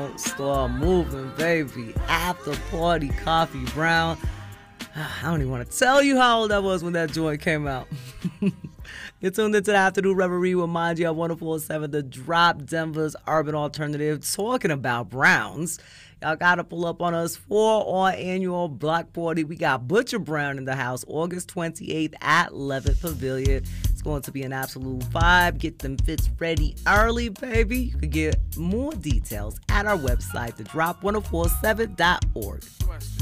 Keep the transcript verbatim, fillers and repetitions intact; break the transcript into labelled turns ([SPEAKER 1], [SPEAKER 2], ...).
[SPEAKER 1] Start moving, baby. After party, Coffee Brown. I don't even want to tell you how old I was when that joint came out. You're tuned into the Afternoon Reverie with Manji at one oh four point seven The Drop, Denver's urban alternative, talking about Browns. Y'all got to pull up on us for our annual block party. We got Butcher Brown in the house August twenty-eighth at Levitt Pavilion. It's going to be an absolute vibe. Get them fits ready early, baby. You can get more details at our website, the drop ten forty-seven dot org.